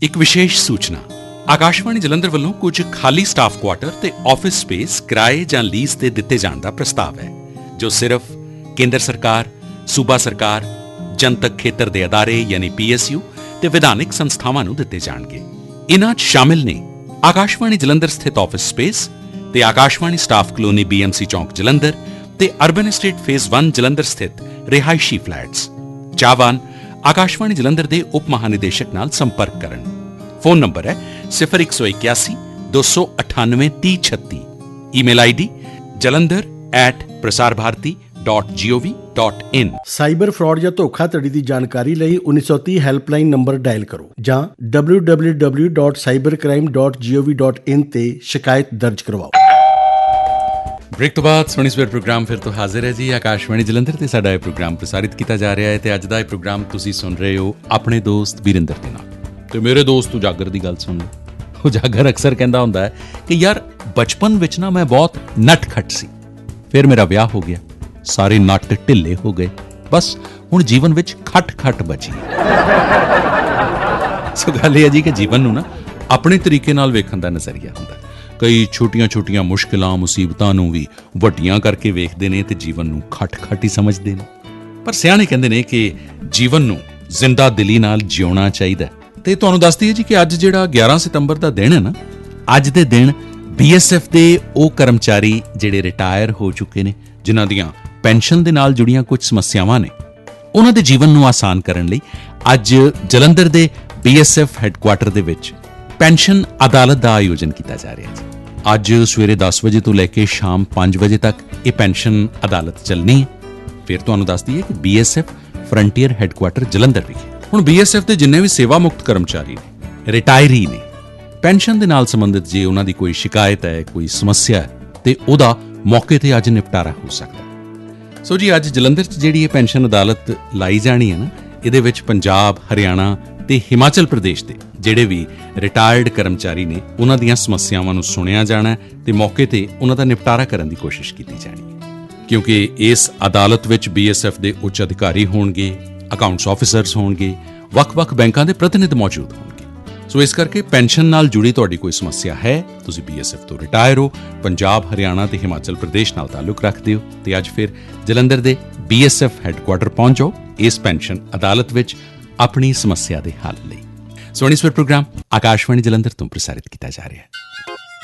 ਇੱਕ ਵਿਸ਼ੇਸ਼ ਸੂਚਨਾ ਆਕਾਸ਼ਵਾਣੀ ਜਲੰਧਰ ਵੱਲੋਂ ਕੁਝ ਖਾਲੀ ਸਟਾਫ ਕੁਆਟਰ ਤੇ ਆਫਿਸ ਸਪੇਸ ਕਿਰਾਏ ਜਾਂ ਲੀਜ਼ ਤੇ ਦਿੱਤੇ ਜਾਣ ਦਾ ਪ੍ਰਸਤਾਵ ਹੈ ਜੋ ਸਿਰਫ ਕੇਂਦਰ ਸਰਕਾਰ, ਸੂਬਾ ਸਰਕਾਰ, ਜਨਤਕ ਖੇਤਰ ਦੇ ਅਦਾਰੇ ਯਾਨੀ PSU ਤੇ ਵਿਧਾਨਿਕ ਸੰਸਥਾਵਾਂ ਨੂੰ ਦਿੱਤੇ ਜਾਣਗੇ। ਇਨ੍ਹਾਂ 'ਚ ਸ਼ਾਮਿਲ ਨੇ ਆਕਾਸ਼ਵਾਣੀ ਜਲੰਧਰ ਸਥਿਤ ਆਫਿਸ ਸਪੇਸ ਤੇ ਆਕਾਸ਼ਵਾਣੀ ਸਟਾਫ ਕਲੋਨੀ BMC ਚੌਂਕ ਜਲੰਧਰ ਤੇ ਅਰਬਨ ਐਸਟੇਟ ਫੇਜ਼ 1 ਜਲੰਧਰ ਸਥਿਤ ਰਿਹਾਇਸ਼ੀ ਫਲੈਟਸ। ਚਾਹਵਾਨ ਆਕਾਸ਼ਵਾਣੀ ਜਲੰਧਰ ਦੇ ਉਪ ਮਹਾਨਿਦੇਸ਼ਕ ਨਾਲ ਸੰਪਰਕ ਕਰਨ। ਫੋਨ ਨੰਬਰ ਹੈ 0181 298 3036। Email ID jalandhar@prasarbharati.gov.in। Cyber fraud ਜਾਂ ਧੋਖਾਧੜੀ ਦੀ ਜਾਣਕਾਰੀ ਲਈ 1930 ਹੈਲਪਲਾਈਨ ਨੰਬਰ ਡਾਇਲ ਕਰੋ ਜਾਂ www.cybercrime.gov.in ਤੇ ਸ਼ਿਕਾਇਤ ਦਰਜ ਕਰਵਾਓ। ਬ੍ਰੇਕ ਤੋਂ ਬਾਅਦ ਸੋਹਣੀ ਸਵੇਰ ਪ੍ਰੋਗਰਾਮ ਫਿਰ ਤੋਂ ਹਾਜ਼ਰ ਹੈ ਜੀ। ਆਕਾਸ਼ਵਾਣੀ ਜਲੰਧਰ ਤੇ ਸਾਡਾ ਇਹ ਪ੍ਰੋਗਰਾਮ ਪ੍ਰਸਾਰਿਤ ਕੀਤਾ ਜਾ ਰਿਹਾ ਹੈ ਤੇ ਅੱਜ ਦਾ ਇਹ ਪ੍ਰੋਗਰਾਮ ਤੁਸੀਂ ਸੁਣ ਰਹੇ ਹੋ ਆਪਣੇ ਦੋਸਤ ਵੀਰਿੰਦਰ ਦੇ ਨਾਲ। ਤੇ ਮੇਰੇ ਦੋਸਤ ਉਜਾਗਰ ਦੀ ਗੱਲ ਸੁਣ ਲਓ। ਉਜਾਗਰ ਅਕਸਰ ਕਹਿੰਦਾ ਹੁੰਦਾ ਹੈ ਕਿ ਯਾਰ ਬਚਪਨ ਵਿੱਚ ਨਾ ਮੈਂ ਬਹੁਤ ਨਟਖਟ ਸੀ, ਫਿਰ ਮੇਰਾ ਵਿਆਹ ਹੋ ਗਿਆ, ਸਾਰੇ ਨੱਟ ਢਿੱਲੇ ਹੋ ਗਏ, ਬਸ ਹੁਣ ਜੀਵਨ ਵਿੱਚ ਖਟ ਬਚੀ। ਸੋ ਗੱਲ ਇਹ ਹੈ ਜੀ ਕਿ ਜੀਵਨ ਨੂੰ ਨਾ ਆਪਣੇ ਤਰੀਕੇ ਨਾਲ ਵੇਖਣ ਦਾ ਨਜ਼ਰੀਆ ਹੁੰਦਾ। ਕਈ ਛੋਟੀਆਂ ਮੁਸ਼ਕਿਲਾਂ ਮੁਸੀਬਤਾਂ ਨੂੰ ਵੀ ਵੱਡੀਆਂ ਕਰਕੇ ਵੇਖਦੇ ਨੇ ਤੇ ਜੀਵਨ ਨੂੰ ਖਟ ਹੀ ਸਮਝਦੇ ਨੇ। ਪਰ ਸਿਆਣੇ ਕਹਿੰਦੇ ਨੇ ਕਿ ਜੀਵਨ ਨੂੰ ਜ਼ਿੰਦਾ ਦਿਲੀ ਨਾਲ ਜਿਉਣਾ ਚਾਹੀਦਾ। ਤੇ ਤੁਹਾਨੂੰ ਦੱਸ ਦਈਏ ਜੀ ਕਿ ਅੱਜ ਜਿਹੜਾ 11 ਸਤੰਬਰ ਦਾ ਦਿਨ ਹੈ ਨਾ, ਅੱਜ ਦੇ ਦਿਨ BSF ਦੇ ਉਹ ਕਰਮਚਾਰੀ ਜਿਹੜੇ ਰਿਟਾਇਰ ਹੋ ਚੁੱਕੇ ਨੇ, ਜਿਨ੍ਹਾਂ ਦੀਆਂ ਪੈਨਸ਼ਨ ਦੇ ਨਾਲ ਜੁੜੀਆਂ ਕੁਝ ਸਮੱਸਿਆਵਾਂ ਨੇ, ਉਹਨਾਂ ਦੇ ਜੀਵਨ ਨੂੰ ਆਸਾਨ ਕਰਨ ਲਈ ਅੱਜ ਜਲੰਧਰ ਦੇ BSF ਹੈੱਡਕੁਆਟਰ ਦੇ ਵਿੱਚ ਪੈਨਸ਼ਨ ਅਦਾਲਤ ਦਾ ਆਯੋਜਨ ਕੀਤਾ ਜਾ ਰਿਹਾ ਜੀ। ਅੱਜ ਸਵੇਰੇ 10 ਵਜੇ ਤੋਂ ਲੈ ਕੇ ਸ਼ਾਮ 5 ਵਜੇ ਤੱਕ ਇਹ ਪੈਨਸ਼ਨ ਅਦਾਲਤ ਚੱਲਣੀ ਹੈ। ਫਿਰ ਤੁਹਾਨੂੰ ਦੱਸ ਦਈਏ ਕਿ BSF ਫਰੰਟੀਅਰ ਹੈੱਡਕੁਆਟਰ ਜਲੰਧਰ ਵਿਖੇ ਹੁਣ BSF ਦੇ ਜਿੰਨੇ ਵੀ ਸੇਵਾ ਮੁਕਤ ਕਰਮਚਾਰੀ ਨੇ, ਰਿਟਾਇਰੀ ਨੇ, ਪੈਨਸ਼ਨ ਦੇ ਨਾਲ ਸੰਬੰਧਿਤ ਜੇ ਉਹਨਾਂ ਦੀ ਕੋਈ ਸ਼ਿਕਾਇਤ ਹੈ, ਕੋਈ ਸਮੱਸਿਆ ਹੈ ਤੇ ਉਹਦਾ ਮੌਕੇ ਤੇ ਅੱਜ ਨਿਪਟਾਰਾ ਹੋ ਸਕਦਾ। ਸੋ ਜੀ ਅੱਜ ਜਲੰਧਰ 'ਚ ਜਿਹੜੀ ਇਹ ਪੈਨਸ਼ਨ ਅਦਾਲਤ ਲਾਈ ਜਾਣੀ ਹੈ ਨਾ, ਇਹਦੇ ਵਿੱਚ ਪੰਜਾਬ, ਹਰਿਆਣਾ ਤੇ ਹਿਮਾਚਲ ਪ੍ਰਦੇਸ਼ ਦੇ ਜਿਹੜੇ ਵੀ ਰਿਟਾਇਰਡ ਕਰਮਚਾਰੀ ਨੇ, ਉਹਨਾਂ ਦੀਆਂ ਸਮੱਸਿਆਵਾਂ ਨੂੰ ਸੁਣਿਆ ਜਾਣਾ ਤੇ ਮੌਕੇ ਤੇ ਉਹਨਾਂ ਦਾ ਨਿਪਟਾਰਾ ਕਰਨ ਦੀ ਕੋਸ਼ਿਸ਼ ਕੀਤੀ ਜਾਣੀ ਹੈ। ਕਿਉਂਕਿ ਇਸ ਅਦਾਲਤ ਵਿੱਚ BSF ਦੇ ਉੱਚ ਅਧਿਕਾਰੀ ਹੋਣਗੇ, ਅਕਾਊਂਟਸ ਆਫਿਸਰਸ ਹੋਣਗੇ, ਵੱਖ-ਵੱਖ ਬੈਂਕਾਂ ਦੇ ਪ੍ਰਤੀਨਿਧ ਮੌਜੂਦ ਹੋਣਗੇ। ਸੋ ਇਸ ਕਰਕੇ ਪੈਨਸ਼ਨ ਨਾਲ ਜੁੜੀ ਤੁਹਾਡੀ ਕੋਈ ਸਮੱਸਿਆ ਹੈ, ਤੁਸੀਂ BSF ਤੋਂ ਰਿਟਾਇਰ ਹੋ, ਪੰਜਾਬ, ਹਰਿਆਣਾ ਤੇ ਹਿਮਾਚਲ ਪ੍ਰਦੇਸ਼ ਨਾਲ ਤਾਲੁਕ ਰੱਖਦੇ ਹੋ ਤੇ ਅੱਜ ਫਿਰ ਜਲੰਧਰ ਦੇ BSF ਹੈੱਡਕੁਆਟਰ ਪਹੁੰਚ ਜਾਓ ਇਸ ਪੈਨਸ਼ਨ ਅਦਾਲਤ ਵਿੱਚ ਆਪਣੀ ਸਮੱਸਿਆ ਦੇ ਹੱਲ ਲਈ। ਸੋਹਣੀ ਸਵੇਰ ਪ੍ਰੋਗਰਾਮ ਆਕਾਸ਼ਵਾਣੀ ਜਲੰਧਰ ਤੋਂ ਪ੍ਰਸਾਰਿਤ ਕੀਤਾ ਜਾ ਰਿਹਾ ਹੈ।